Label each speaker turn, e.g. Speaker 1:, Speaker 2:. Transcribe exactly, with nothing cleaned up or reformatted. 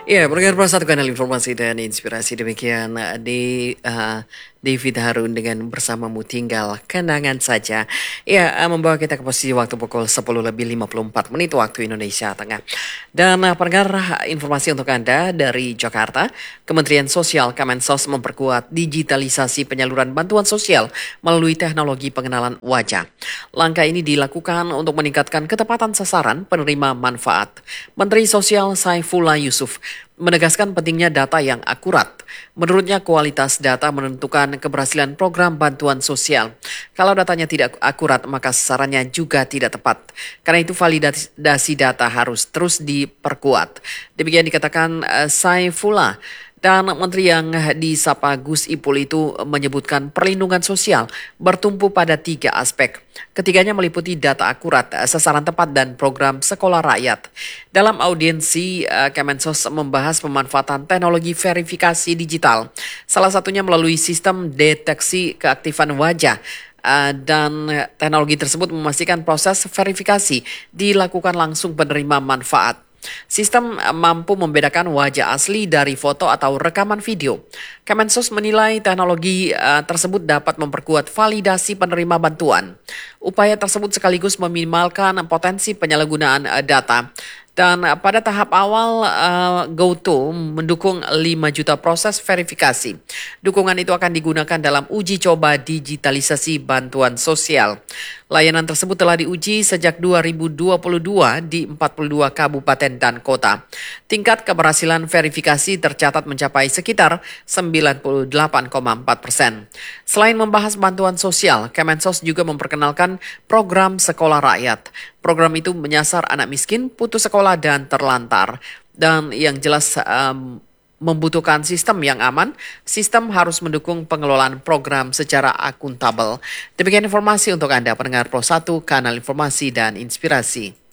Speaker 1: Ya, pendengar satu kanal informasi dan inspirasi demikian uh, di uh, David Harun dengan bersamamu tinggal kenangan saja. Ya, uh, membawa kita ke posisi waktu pukul sepuluh lebih lima puluh empat menit waktu Indonesia Tengah. Dan uh, pendengar informasi untuk Anda dari Jakarta, Kementerian Sosial Kemensos memperkuat digitalisasi penyaluran bantuan sosial melalui teknologi pengenalan wajah. Langkah ini dilakukan untuk meningkatkan ketepatan sasaran penerima manfaat. Menteri Sosial Saifullah Yusuf menegaskan pentingnya data yang akurat. Menurutnya kualitas data menentukan keberhasilan program bantuan sosial. Kalau datanya tidak akurat maka sasarannya juga tidak tepat. Karena itu validasi data harus terus diperkuat. Demikian dikatakan uh, Saifullah. Dan menteri yang disapa Gus Ipul itu menyebutkan perlindungan sosial bertumpu pada tiga aspek. Ketiganya meliputi data akurat, sasaran tepat, dan program sekolah rakyat. Dalam audiensi, Kemensos membahas pemanfaatan teknologi verifikasi digital. Salah satunya melalui sistem deteksi keaktifan wajah. Dan teknologi tersebut memastikan proses verifikasi dilakukan langsung penerima manfaat. Sistem mampu membedakan wajah asli dari foto atau rekaman video. Kemensos menilai teknologi uh, tersebut dapat memperkuat validasi penerima bantuan. Upaya tersebut sekaligus meminimalkan potensi penyalahgunaan uh, data. Dan uh, pada tahap awal, uh, GoTo mendukung lima juta proses verifikasi. Dukungan itu akan digunakan dalam uji coba digitalisasi bantuan sosial. Layanan tersebut telah diuji sejak dua ribu dua puluh dua di empat puluh dua kabupaten dan kota. Tingkat keberhasilan verifikasi tercatat mencapai sekitar sembilan puluh delapan koma empat persen. Selain membahas bantuan sosial, Kemensos juga memperkenalkan program sekolah rakyat. Program itu menyasar anak miskin, putus sekolah, dan terlantar. Dan yang jelas um, membutuhkan sistem yang aman. Sistem harus mendukung pengelolaan program secara akuntabel. Demikian informasi untuk Anda pendengar Pro satu, kanal informasi dan inspirasi.